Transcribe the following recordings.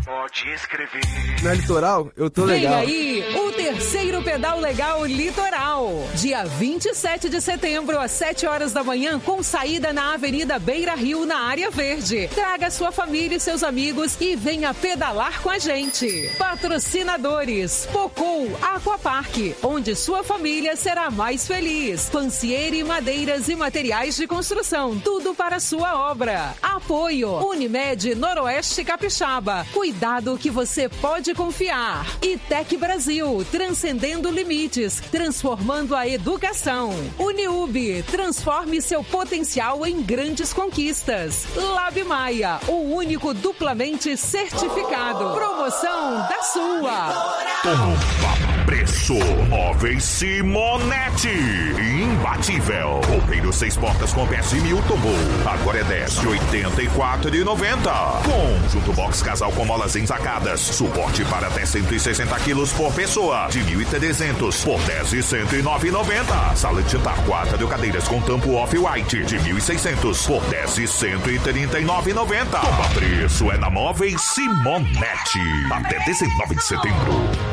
Pode escrever. Na Litoral, eu tô legal. Vem aí o terceiro Pedal Legal Litoral. Dia 27 de setembro, às 7 horas da manhã, com saída na Avenida Beira Rio, na Área Verde. Traga sua família e seus amigos e venha pedalar com a gente. Patrocinadores: Pocou Aquapark, onde sua família será mais feliz. Pancieri Madeiras e Materiais de Construção, tudo para sua obra. Apoio: Unimed Noroeste Capixaba. Cuidado que você pode confiar. E Tec Brasil, transcendendo limites, transformando a educação. Uniub, transforme seu potencial em grandes conquistas. Lab Maia, o único duplamente certificado. Promoção da sua. Toma preço. Móveis Simonetti. Imbatível. Roupeiro 6 portas com PS 1000 tombou. Agora é 10 de 84,90. Conjunto box casal com molas ensacadas. Suporte para até 160 quilos por pessoa. De 1.300 por 10 de 109,90. Sala de jantar 4 cadeiras com tampo off-white. De 1.600 por 10 de 139,90. Toma preço é na Móveis Simonetti. Até 19 de setembro.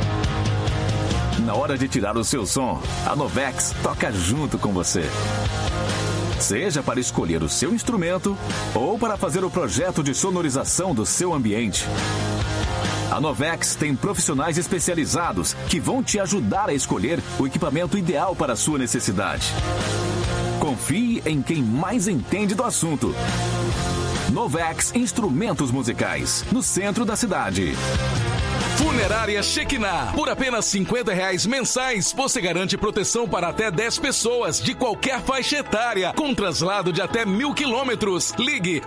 Na hora de tirar o seu som, a Novex toca junto com você. Seja para escolher o seu instrumento ou para fazer o projeto de sonorização do seu ambiente. A Novex tem profissionais especializados que vão te ajudar a escolher o equipamento ideal para a sua necessidade. Confie em quem mais entende do assunto. Novex Instrumentos Musicais, no centro da cidade. Funerária Shekinah. Por apenas R$50 mensais, você garante proteção para até 10 pessoas de qualquer faixa etária, com traslado de até 1.000 quilômetros. Ligue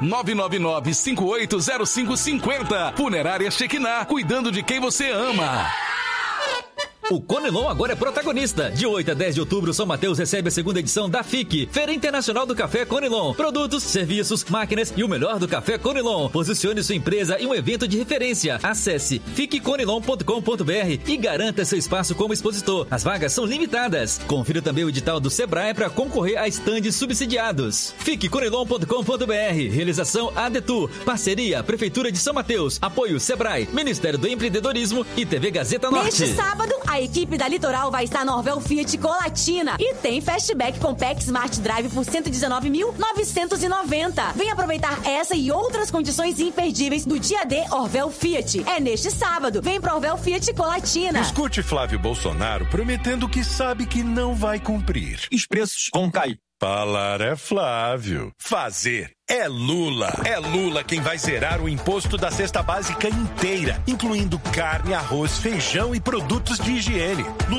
999-580550. Funerária Shekinah, cuidando de quem você ama. O Conilon agora é protagonista. De 8 a 10 de outubro, São Mateus recebe a segunda edição da FIC, Feira Internacional do Café Conilon. Produtos, serviços, máquinas e o melhor do café Conilon. Posicione sua empresa em um evento de referência. Acesse fiqueconilon.com.br e garanta seu espaço como expositor. As vagas são limitadas. Confira também o edital do Sebrae para concorrer a estandes subsidiados. Fiqueconilon.com.br. Realização ADETU. Parceria Prefeitura de São Mateus. Apoio Sebrae, Ministério do Empreendedorismo e TV Gazeta Norte. Neste sábado, a equipe da Litoral vai estar na Orvel Fiat Colatina e tem Fastback com PEC Smart Drive por R$119.990. Vem aproveitar essa e outras condições imperdíveis do Dia D Orvel Fiat. É neste sábado. Vem pra Orvel Fiat Colatina. Escute Flávio Bolsonaro prometendo que sabe que não vai cumprir. Os preços vão cair. Falar é Flávio. Fazer é Lula. É Lula quem vai zerar o imposto da cesta básica inteira, incluindo carne, arroz, feijão e produtos de higiene.